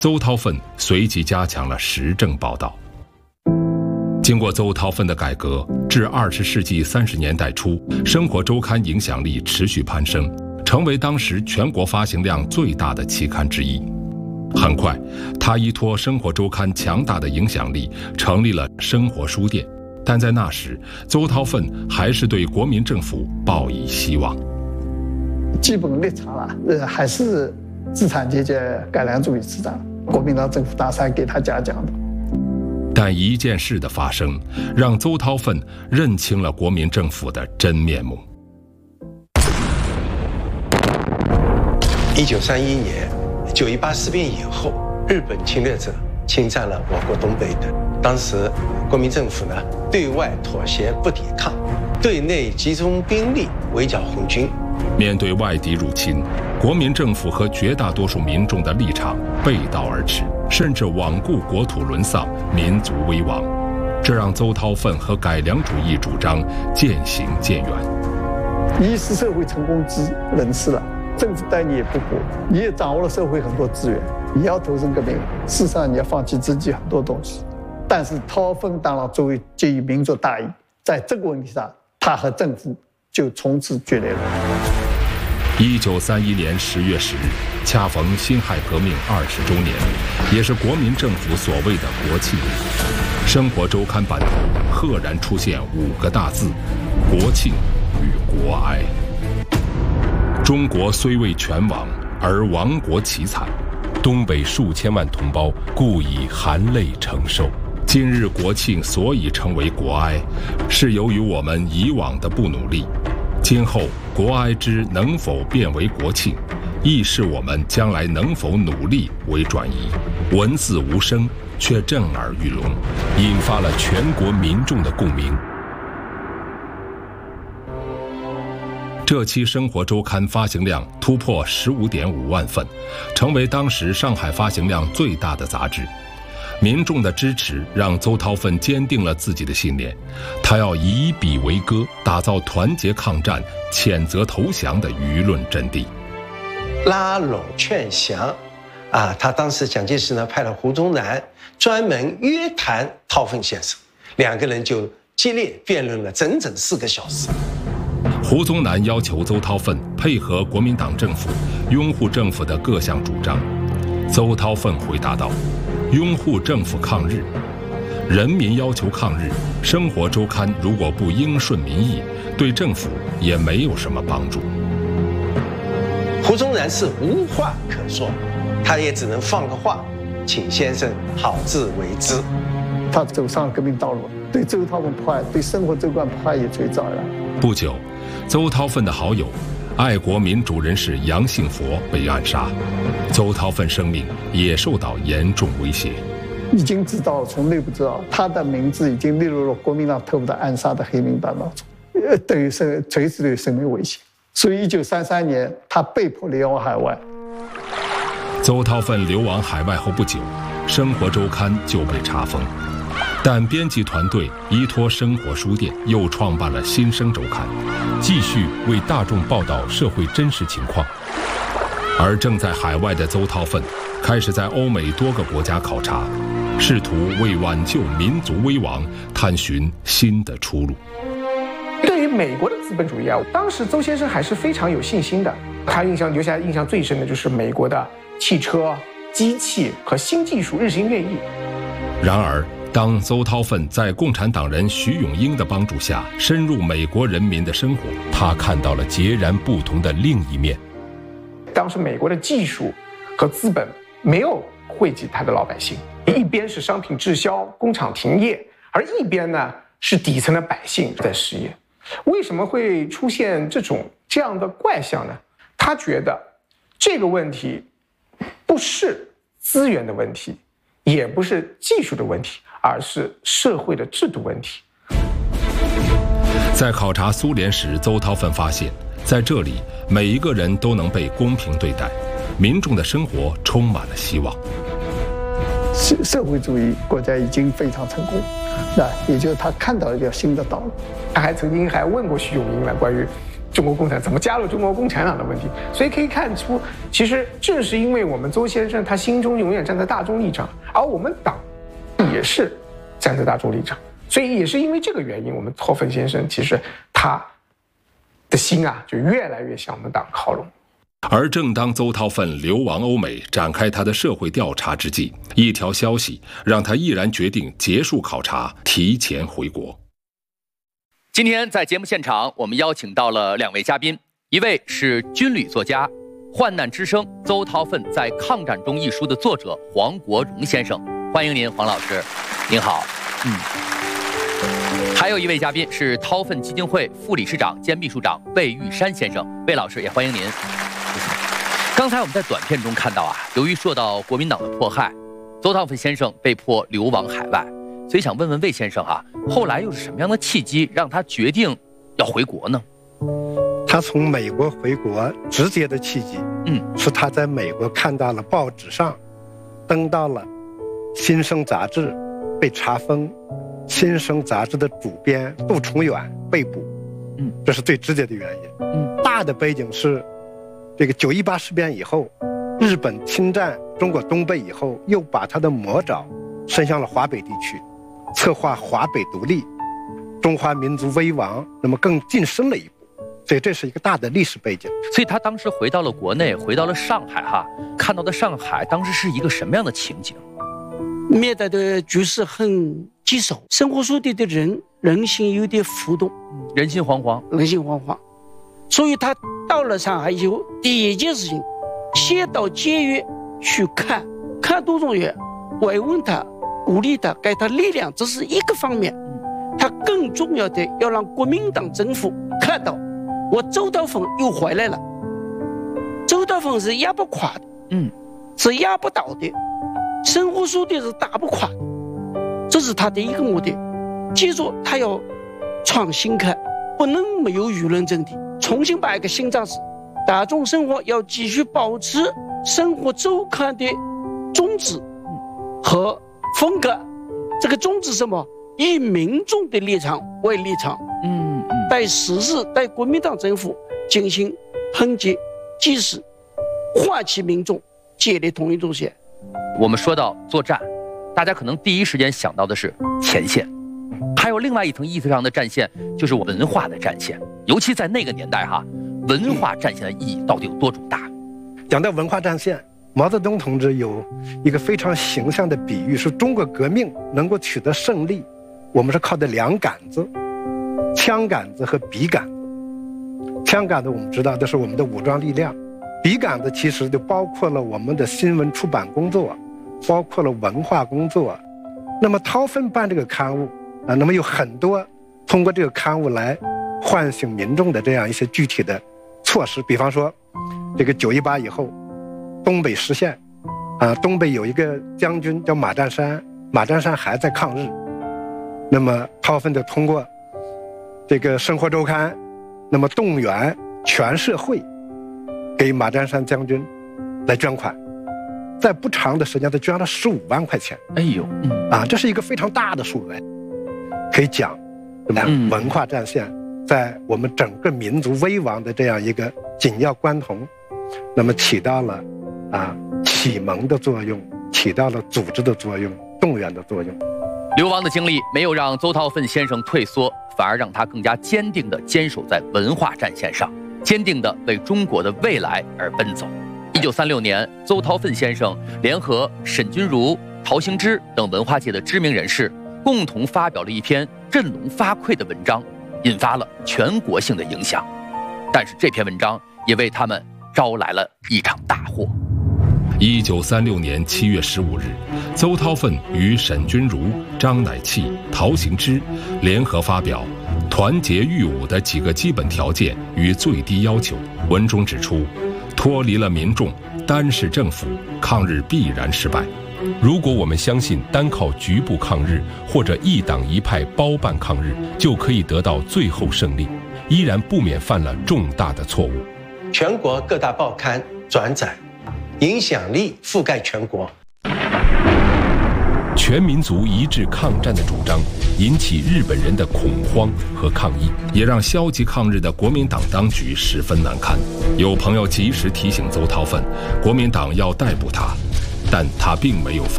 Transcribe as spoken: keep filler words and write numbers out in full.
邹韬奋随即加强了时政报道。经过邹韬奋的改革，至二十世纪三十年代初，《生活周刊》影响力持续攀升，成为当时全国发行量最大的期刊之一。很快，他依托《生活周刊》强大的影响力，成立了生活书店。但在那时，邹韬奋还是对国民政府抱以希望。 基本立场啊，呃，还是资产阶级改良主义主张，国民党政府打算给他嘉奖的。 但一件事的发生，让邹韬奋认清了国民政府的真面目。 一九三一年九一八事变以后，日本侵略者侵占了我国东北等。当时国民政府呢，对外妥协不抵抗，对内集中兵力围剿红军。 面对外敌入侵，国民政府和绝大多数民众的立场背道而驰，甚至罔顾国土沦丧、民族危亡，这让邹韬奋和改良主义主张渐行渐远。 一是社会成功之人士了，政府待你也不薄，你也掌握了社会很多资源，你要投身革命，事实上你要放弃自己很多东西。但是韬奋当然作为基于民族大义，在这个问题上，他和政府就从此决裂了。 一九三一年十月十日，恰逢辛亥革命二十周年，也是国民政府所谓的国庆日。生活周刊版头赫然出现五个大字：国庆与国哀。中国虽未全亡，而亡国其惨，东北数千万同胞故以含泪承受。今日国庆所以成为国哀，是由于我们以往的不努力。今后国哀之能否变为国庆，亦是我们将来能否努力为转移。文字无声，却震耳欲聋，引发了全国民众的共鸣。这期《生活周刊》发行量突破十五点五万份，成为当时上海发行量最大的杂志。民众的支持让邹韬奋坚定了自己的信念，他要以笔为歌，打造团结抗战、谴责投降的舆论阵地。 拉拢劝降，啊，他当时蒋介石呢派了胡宗南专门约谈韬奋先生，两个人就激烈辩论了整整四个小时。 胡宗南要求邹韬奋配合国民党政府，拥护政府的各项主张。邹韬奋回答道：拥护政府抗日，人民要求抗日，生活周刊如果不应顺民意，对政府也没有什么帮助。 胡宗南是无话可说，他也只能放个话，请先生好自为之。 他走上革命道路，对邹韬奋迫害，对生活周刊迫害也最早了。 不久，邹韬奋的好友爱国民主人士杨杏佛被暗杀，邹韬奋生命也受到严重威胁。 已经知道，从内部知道，他的名字已经列入了国民党特务的暗杀的黑名单当中，呃，等于是随时对生命危险。所以，一九三三年，他被迫流亡海外。 邹韬奋流亡海外后不久，《生活周刊》就被查封。但编辑团队依托生活书店，又创办了《新生周刊》，继续为大众报道社会真实情况。而正在海外的邹韬奋，开始在欧美多个国家考察，试图为挽救民族危亡探寻新的出路。 对于美国的资本主义啊，当时邹先生还是非常有信心的。他印象留下印象最深的就是美国的汽车、机器和新技术日新月异。 然而，当邹韬奋在共产党人徐永英的帮助下深入美国人民的生活，他看到了截然不同的另一面。 当时美国的技术和资本没有惠及他的老百姓，一边是商品滞销、工厂停业，而一边呢是底层的百姓在失业。为什么会出现这种这样的怪象呢？他觉得这个问题不是资源的问题，也不是技术的问题，而是社会的制度问题。 在考察苏联时，邹韬奋发现，在这里每一个人都能被公平对待，民众的生活充满了希望。 社社会主义国家已经非常成功，那也就是他看到一条新的道路。 他还曾经还问过徐永英了关于中国共产怎么加入中国共产党的问题。所以可以看出，其实正是因为我们邹先生他心中永远站在大中立场，而我们党也是站在大中立场，所以也是因为这个原因，我们韬奋先生其实他的心啊就越来越向我们党靠拢。 而正当邹韬奋流亡欧美，展开他的社会调查之际，一条消息让他毅然决定结束考察，提前回国。 今天在节目现场，我们邀请到了两位嘉宾，一位是军旅作家、患难之声《邹韬奋在抗战中》一书的作者黄国荣先生，欢迎您，黄老师，您好。嗯。还有一位嘉宾是韬奋基金会副理事长兼秘书长魏玉山先生，魏老师也欢迎您。刚才我们在短片中看到啊，由于受到国民党的迫害，邹韬奋先生被迫流亡海外，所以想问问魏先生啊，后来又是什么样的契机让他决定要回国呢？ 他从美国回国直接的契机，嗯，是他在美国看到了报纸上登到了《新生》杂志被查封，《新生》杂志的主编杜重远被捕，嗯，这是最直接的原因。嗯，大的背景是。这个九一八事变以后，日本侵占中国东北以后，又把他的魔爪伸向了华北地区，策划华北独立，中华民族危亡，那么更晋升了一步，所以这是一个大的历史背景。 所以他当时回到了国内，回到了上海哈，看到的上海当时是一个什么样的情景？ 面对的局势很棘手，生活所得的人人心有点浮动， 人心惶惶， 人心惶惶。所以他到了上海以后，第一件事情，先到监狱去看看杜重远，慰问他，鼓励他，给他力量，这是一个方面。他更重要的要让国民党政府看到，我邹韬奋又回来了。邹韬奋是压不垮的，嗯，是压不倒的，生活所得是打不垮的，这是他的一个目的。记住，他要创新看，不能没有舆论阵地。重新把一个新章式，大众生活要继续保持生活周刊的宗旨和风格。这个宗旨什么？以民众的立场为立场，嗯，对时事、对国民党政府进行抨击、纪实，唤起民众建立统一路线。 我们说到作战，大家可能第一时间想到的是前线。还有另外一层意思上的战线，就是文化的战线。尤其在那个年代哈，文化战线的意义到底有多重大？ 讲到文化战线，毛泽东同志有一个非常形象的比喻，说中国革命能够取得胜利，我们是靠的两杆子，枪杆子和笔杆子。枪杆子我们知道，这是我们的武装力量；笔杆子其实就包括了我们的新闻出版工作，包括了文化工作。那么韬奋办这个刊物啊，那么有很多通过这个刊物来唤醒民众的这样一些具体的措施，比方说这个九一八以后东北失陷啊，东北有一个将军叫马占山，马占山还在抗日，那么韬奋就通过这个生活周刊，那么动员全社会给马占山将军来捐款，在不长的时间他捐了十五万块钱。 哎呦，嗯、 啊，这是一个非常大的数额，可以讲，嗯、文化战线在我们整个民族危亡的这样一个紧要关头，那么起到了啊启蒙的作用，起到了组织的作用，动员的作用。 流亡的经历没有让邹韬奋先生退缩，反而让他更加坚定地坚守在文化战线上，坚定地为中国的未来而奔走。一九三六年，邹韬奋先生联合沈钧儒、陶行知等文化界的知名人士，共同发表了一篇振聋发聩的文章，引发了全国性的影响。但是这篇文章也为他们招来了一场大祸。 一九三六年七月十五日，邹韬奋与沈钧儒、张乃器、陶行知联合发表《团结御侮的几个基本条件与最低要求》。文中指出，脱离了民众，单是政府，抗日必然失败。如果我们相信单靠局部抗日或者一党一派包办抗日就可以得到最后胜利，依然不免犯了重大的错误。 全国各大报刊转载，影响力覆盖全国。 全民族一致抗战的主张引起日本人的恐慌和抗议，也让消极抗日的国民党当局十分难堪。有朋友及时提醒邹韬奋，国民党要逮捕他，但他并没有放